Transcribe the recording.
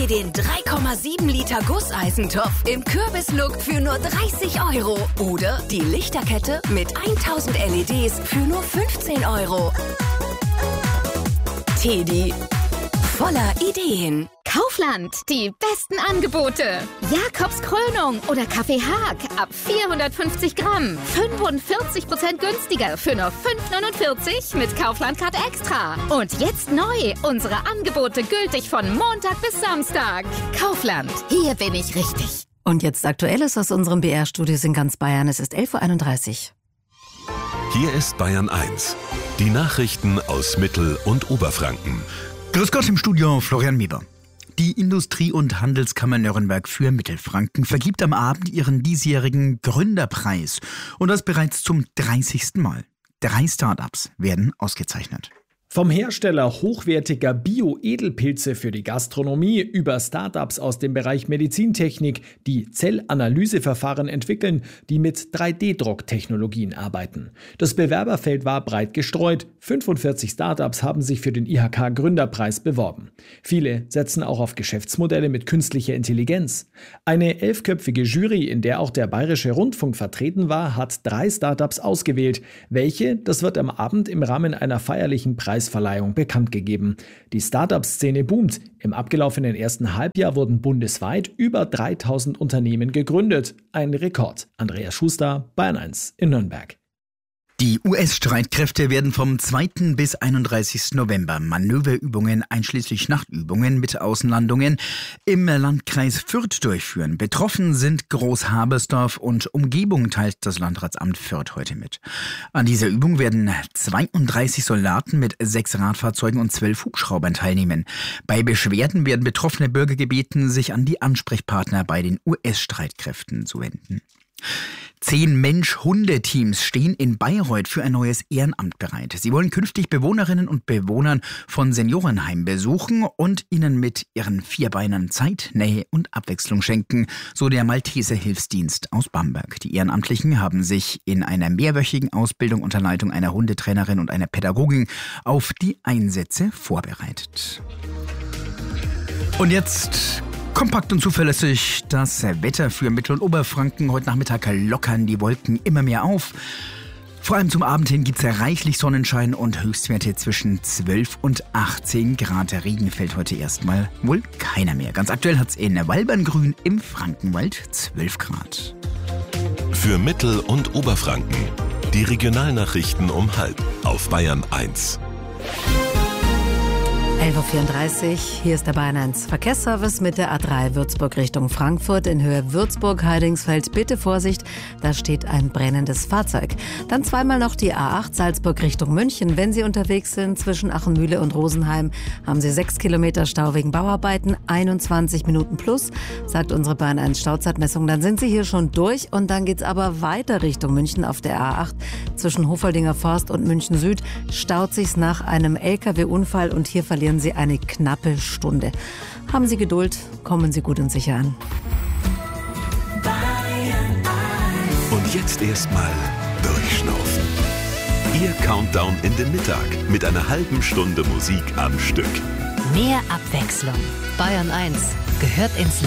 den 3,7 Liter Gusseisentopf im Kürbislook für nur 30 € oder die Lichterkette mit 1000 LEDs für nur 15 €. Teddy, voller Ideen. Kaufland, die besten Angebote. Jakobs Krönung oder Kaffee Haag ab 450 Gramm. 45% günstiger für nur 5,49 mit Kaufland Card Extra. Und jetzt neu, unsere Angebote gültig von Montag bis Samstag. Kaufland, hier bin ich richtig. Und jetzt Aktuelles aus unserem BR-Studios in ganz Bayern. Es ist 11:31 Uhr. Hier ist Bayern 1. Die Nachrichten aus Mittel- und Oberfranken. Grüß Gott im Studio, Florian Mieber. Die Industrie- und Handelskammer Nürnberg für Mittelfranken vergibt am Abend ihren diesjährigen Gründerpreis. Und das bereits zum 30. Mal. 3 Startups werden ausgezeichnet. Vom Hersteller hochwertiger Bio-Edelpilze für die Gastronomie über Startups aus dem Bereich Medizintechnik, die Zellanalyseverfahren entwickeln, die mit 3D-Drucktechnologien arbeiten. Das Bewerberfeld war breit gestreut. 45 Startups haben sich für den IHK-Gründerpreis beworben. Viele setzen auch auf Geschäftsmodelle mit künstlicher Intelligenz. Eine 11-köpfige Jury, in der auch der Bayerische Rundfunk vertreten war, hat 3 Startups ausgewählt. Welche, das wird am Abend im Rahmen einer feierlichen Preisverleihung bekannt gegeben. Die Startup-Szene boomt. Im abgelaufenen ersten Halbjahr wurden bundesweit über 3000 Unternehmen gegründet. Ein Rekord. Andreas Schuster, Bayern 1 in Nürnberg. Die US-Streitkräfte werden vom 2. bis 31. November Manöverübungen einschließlich Nachtübungen mit Außenlandungen im Landkreis Fürth durchführen. Betroffen sind Großhabersdorf und Umgebung, teilt das Landratsamt Fürth heute mit. An dieser Übung werden 32 Soldaten mit 6 Radfahrzeugen und 12 Hubschraubern teilnehmen. Bei Beschwerden werden betroffene Bürger gebeten, sich an die Ansprechpartner bei den US-Streitkräften zu wenden. 10 Mensch-Hunde-Teams stehen in Bayreuth für ein neues Ehrenamt bereit. Sie wollen künftig Bewohnerinnen und Bewohnern von Seniorenheimen besuchen und ihnen mit ihren Vierbeinern Zeit, Nähe und Abwechslung schenken, so der Malteser Hilfsdienst aus Bamberg. Die Ehrenamtlichen haben sich in einer mehrwöchigen Ausbildung unter Leitung einer Hundetrainerin und einer Pädagogin auf die Einsätze vorbereitet. Und jetzt kompakt und zuverlässig das Wetter für Mittel- und Oberfranken. Heute Nachmittag lockern die Wolken immer mehr auf. Vor allem zum Abend hin gibt es reichlich Sonnenschein und Höchstwerte zwischen 12 und 18 Grad. Der Regen fällt heute erstmal wohl keiner mehr. Ganz aktuell hat es in Walberngrün im Frankenwald 12 Grad. Für Mittel- und Oberfranken. Die Regionalnachrichten um 12:30 auf Bayern 1. 11:34 Uhr, hier ist der Bayern 1 Verkehrsservice mit der A3 Würzburg Richtung Frankfurt in Höhe Würzburg-Heidingsfeld. Bitte Vorsicht, da steht ein brennendes Fahrzeug. Dann zweimal noch die A8 Salzburg Richtung München. Wenn Sie unterwegs sind zwischen Achenmühle und Rosenheim, haben Sie 6 Kilometer Stau wegen Bauarbeiten, 21 Minuten plus, sagt unsere Bayern 1 Stauzeitmessung. Dann sind Sie hier schon durch und dann geht's aber weiter Richtung München auf der A8. Zwischen Hofoldinger Forst und München Süd staut sich's nach einem LKW-Unfall und hier verlieren Sie eine knappe Stunde. Haben Sie Geduld, kommen Sie gut und sicher an. Und jetzt erstmal durchschnaufen. Ihr Countdown in den Mittag mit einer halben Stunde Musik am Stück. Mehr Abwechslung. Bayern 1 gehört ins